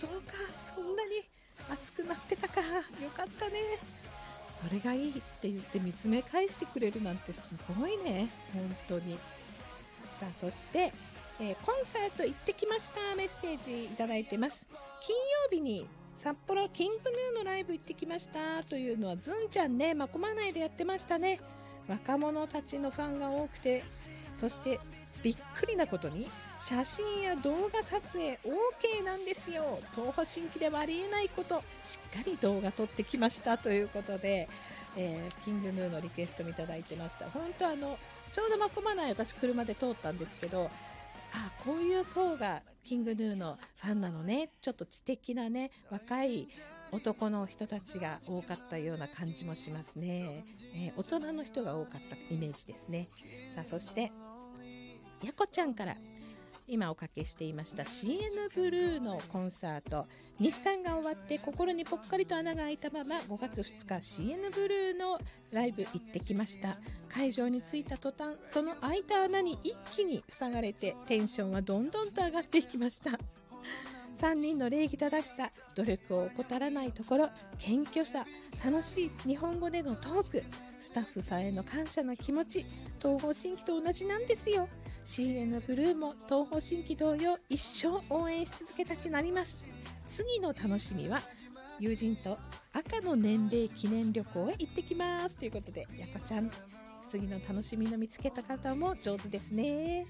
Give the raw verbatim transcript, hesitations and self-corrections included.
そうか、そんなに熱くなってたか、よかったね、それがいいって言って見つめ返してくれるなんてすごいね、本当に。さあ、そして、えー、コンサート行ってきましたメッセージいただいてます。金曜日に札幌キングヌーのライブ行ってきましたというのはずんちゃんね、まこまないでやってましたね。若者たちのファンが多くて、そしてびっくりなことに写真や動画撮影 OK なんですよ。東方神起ではありえないこと、しっかり動画撮ってきましたということで、えー、キングヌーのリクエストもいただいてました。本当あのちょうどまこまない私車で通ったんですけど、あ、こういう層がキングヌーのファンなのね、ちょっと知的なね、若い男の人たちが多かったような感じもしますね、えー、大人の人が多かったイメージですね。さあ、そしてやこちゃんから今おかけしていました シーエヌ ブルーのコンサート、日産が終わって心にぽっかりと穴が開いたままごがつふつか シーエヌ ブルーのライブ行ってきました。会場に着いた途端、その開いた穴に一気に塞がれてテンションはどんどんと上がっていきました。さんにんの礼儀正しさ、努力を怠らないところ、謙虚さ、楽しい日本語でのトーク、スタッフさんへの感謝の気持ち、東方神起と同じなんですよ。 シーエヌ ブルーも東方神起同様一生応援し続けたくなります。次の楽しみは友人と赤の年齢記念旅行へ行ってきますということで、やこちゃん、次の楽しみの見つけた方も上手ですね。